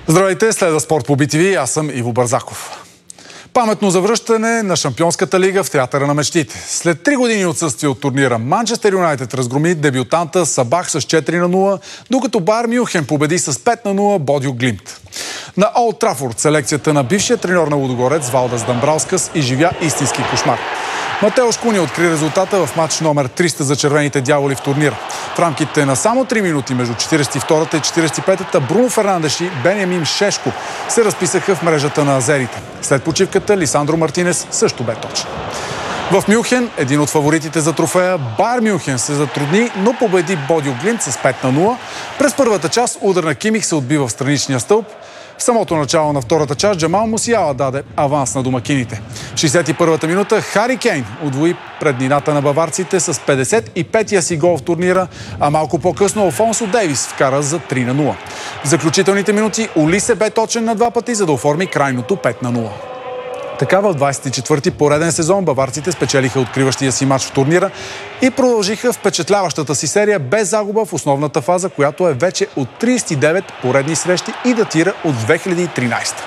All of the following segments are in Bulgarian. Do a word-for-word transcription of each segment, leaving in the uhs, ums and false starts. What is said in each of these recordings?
Здравейте, следва Спорт по Би Ти Ви, аз съм Иво Бързаков. Паметно завръщане на Шампионската лига в театъра на мечтите. След три години отсъствие от турнира, Манчестър Юнайтед разгроми дебютанта Сабах с четири на нула, докато Байер Мюнхен победи с пет на нула Бодю Глимт. На Олд Трафорд селекцията на бившия треньор на Лудогорец Валдас Дамбраускас изживя истински кошмар. Матеош Куни откри резултата в матч номер триста за червените дяволи в турнира. В рамките на само три минути между четиридесет и втората и четиридесет и петата Бруно Фернандеш и Бенямин Шешко се разписаха в мрежата на азерите. След почивката Лисандро Мартинес също бе точен. В Мюнхен, един от фаворитите за трофея, Байер Мюнхен се затрудни, но победи Бодю Глимт с пет на нула. През първата част удар на Кимих се отбива в страничния стълб. В самото начало на втората част Джамал Мусиала даде аванс на домакините. В шейсет и първата минута Хари Кейн удвои преднината на баварците с петдесет и петия си гол в турнира, а малко по-късно Алфонсо Дейвис вкара за три на нула. В заключителните минути Олисе бе точен на два пъти, за да оформи крайното пет на нула. Така в двадесет и четвърти пореден сезон баварците спечелиха откриващия си матч в турнира и продължиха впечатляващата си серия без загуба в основната фаза, която е вече от тридесет и девет поредни срещи и датира от две хиляди и тринадесета.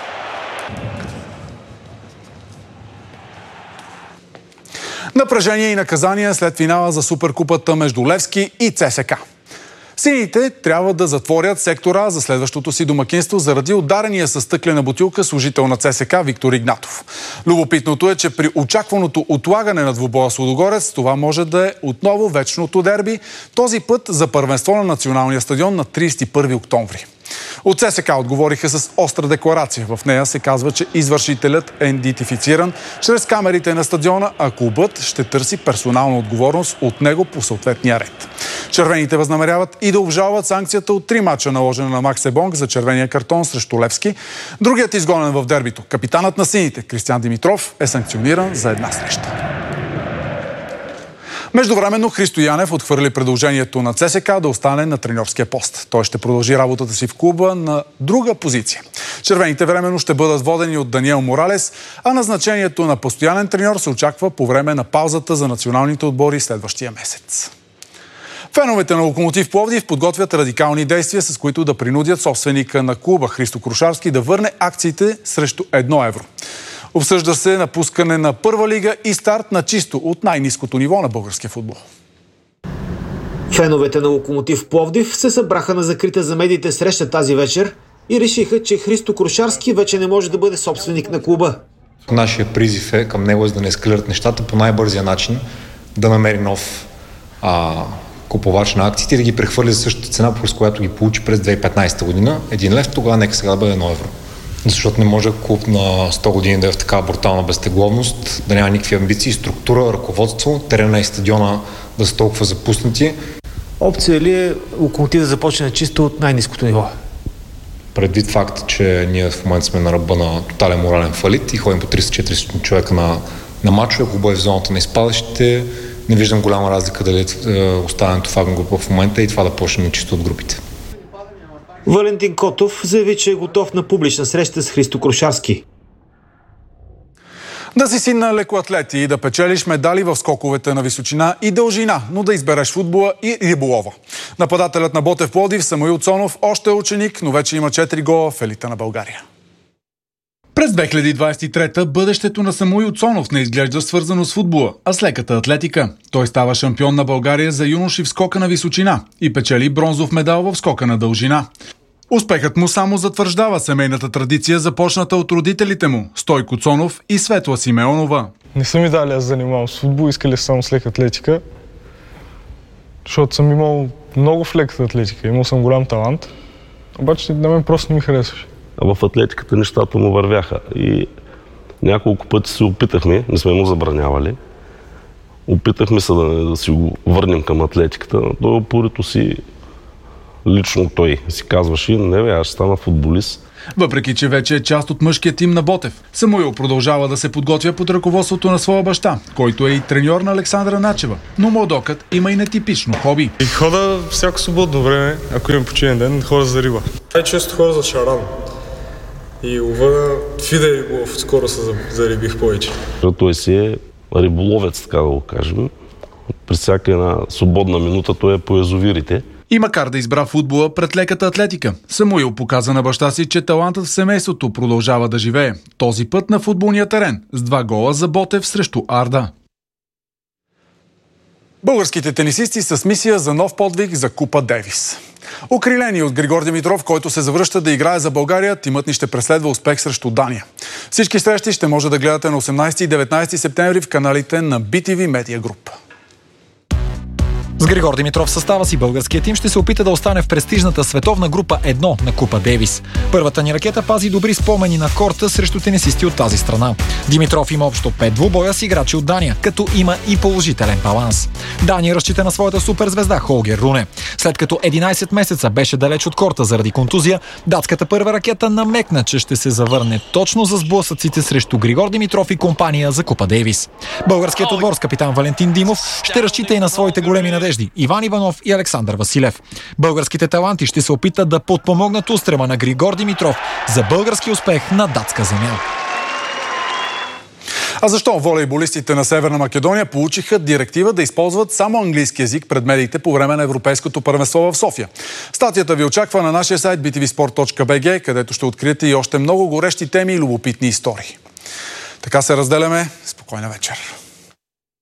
Напрежение и наказания след финала за Суперкупата между Левски и ЦСКА. Сините трябва да затворят сектора за следващото си домакинство заради ударения със стъклена бутилка служител на ЦСКА Виктор Игнатов. Любопитното е, че при очакваното отлагане на двубоя с Лудогорец, това може да е отново вечното дерби, този път за първенство на националния стадион на тридесет и първи октомври. От ЦСКА отговориха с остра декларация. В нея се казва, че извършителят е идентифициран чрез камерите на стадиона, а клубът ще търси персонална отговорност от него по съответния ред. Червените възнамеряват и да обжалват санкцията от три мача, наложена на Макс Ебонг за червения картон срещу Левски. Другият изгонен в дербито, капитанът на сините Кристиан Димитров, е санкциониран за една среща. Междувременно Христо Янев отхвърли предложението на ЦСКА да остане на треньорския пост. Той ще продължи работата си в клуба на друга позиция. Червените временно ще бъдат водени от Даниел Моралес, а назначението на постоянен треньор се очаква по време на паузата за националните отбори следващия месец. Феновете на Локомотив Пловдив подготвят радикални действия, с които да принудят собственика на клуба Христо Крушарски да върне акциите срещу едно евро. Обсъжда се напускане на първа лига и старт на чисто от най-ниското ниво на българския футбол. Феновете на Локомотив Пловдив се събраха на закрита за медиите среща тази вечер и решиха, че Христо Крушарски вече не може да бъде собственик на клуба. Нашия призив е към него, за да не ескалират нещата, по най-бързия начин да намери нов а, купувач на акциите и да ги прехвърли за същата цена, през която ги получи през две хиляди и петнадесета година. Един лев, тогава нека сега да бъде едно евро. Защото не може клуб на сто години да е в такава брутална безтегловност, да няма никакви амбиции, структура, ръководство, терена и стадиона да са толкова запуснати. Опция ли е Локомотив да започне чисто от най-ниското ниво? Предвид факт, че ние в момента сме на ръба на тотален морален фалит и ходим по триста четиристотин човека на, на мачове, ако бъде в зоната на изпадащите, не виждам голяма разлика дали е оставането в агн група в момента и това да почнем чисто от групите. Валентин Котов заяви, че е готов на публична среща с Христо Крушарски. Да си син на лекоатлет и да печелиш медали в скоковете на височина и дължина, но да избереш футбола и риболова. Нападателят на Ботев Пловдив Самуил Цонов още е ученик, но вече има четири гола в елита на България. През две хиляди двадесет и трета бъдещето на Самуил Цонов не изглежда свързано с футбола, а с леката атлетика. Той става шампион на България за юноши в скока на височина и печели бронзов медал в скока на дължина. Успехът му само затвърждава семейната традиция, започната от родителите му Стойко Цонов и Светла Симеонова. Не съм и дали аз занимавам с футбол, искали само с лека атлетика, защото съм имал много в леката атлетика, имал съм голям талант, обаче на мен просто не ми харесваше. А в атлетиката нещата му вървяха и няколко пъти се опитахме, не сме му забранявали, опитахме се да, да си го върнем към атлетиката, но порито си лично той си казваше, не бе, аз ще стана футболист. Въпреки че вече е част от мъжкия тим на Ботев, Самуил продължава да се подготвя под ръководството на своя баща, който е и треньор на Александра Начева. Но младокът има и нетипично хоби. И хода всяко свободно време, ако имам починен ден, хода за риба. Най-често хора за шаран. И лова фиде риболов, скоро се зарибих повече. Той си е риболовец, така да го кажем. При всяка една свободна минута той е по язовирите. И макар да избра футбола пред леката атлетика, Самуил показа на баща си, че талантът в семейството продължава да живее. Този път на футболния терен с два гола за Ботев срещу Арда. Българските тенисисти са с мисия за нов подвиг за Купа Дейвис. Окрилени от Григор Димитров, който се завръща да играе за България, тимът ни ще преследва успех срещу Дания. Всички срещи ще може да гледате на осемнайсети и деветнайсети септември в каналите на Би Ти Ви Media Group. С Григор Димитров в състава си българският тим ще се опита да остане в престижната световна група едно на Купа Дейвис. Първата ни ракета пази добри спомени на корта срещу тенисисти от тази страна. Димитров има общо пет двубоя с играчи от Дания, като има и положителен баланс. Дания разчита на своята суперзвезда Холгер Руне. След като единайсет месеца беше далеч от корта заради контузия, датската първа ракета намекна, че ще се завърне точно за сблъсъците срещу Григор Димитров и компания за Купа Дейвис. Българският отбор с капитан Валентин Димов ще разчита и на своите големи надежди Иван Иванов и Александър Василев. Българските таланти ще се опитат да подпомогнат устрема на Григор Димитров за български успех на датска земя. А защо волейболистите на Северна Македония получиха директива да използват само английски език пред медиите по време на Европейското първенство в София? Статията ви очаква на нашия сайт би ти ви спорт точка би джи, където ще откриете и още много горещи теми и любопитни истории. Така се разделяме. Спокойна вечер.